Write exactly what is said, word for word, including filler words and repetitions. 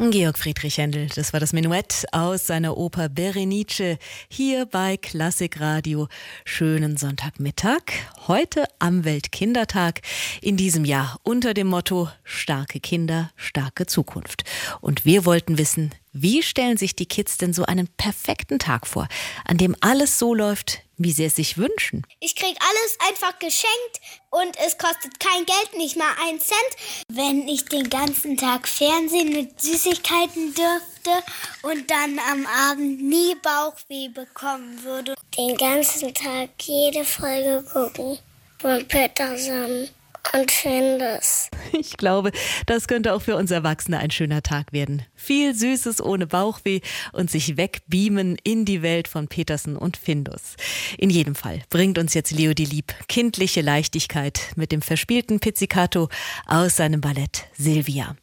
Georg Friedrich Händel, das war das Menuett aus seiner Oper Berenice, hier bei Klassikradio. Schönen Sonntagmittag, heute am Weltkindertag, in diesem Jahr unter dem Motto Starke Kinder, starke Zukunft. Und wir wollten wissen, wie stellen sich die Kids denn so einen perfekten Tag vor, an dem alles so läuft, wie sie es sich wünschen? Ich krieg alles einfach geschenkt und es kostet kein Geld, nicht mal einen Cent. Wenn ich den ganzen Tag Fernsehen mit Süßigkeiten dürfte und dann am Abend nie Bauchweh bekommen würde. Den ganzen Tag jede Folge gucken von Peterson und Findus. Ich glaube, das könnte auch für uns Erwachsene ein schöner Tag werden. Viel Süßes ohne Bauchweh und sich wegbeamen in die Welt von Petersen und Findus. In jedem Fall bringt uns jetzt Leo die Lieb kindliche Leichtigkeit mit dem verspielten Pizzicato aus seinem Ballett Silvia.